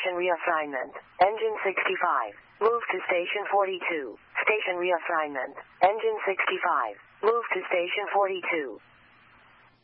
Station reassignment. Engine 65. Move to Station 42. Station reassignment. Engine 65. Move to Station 42.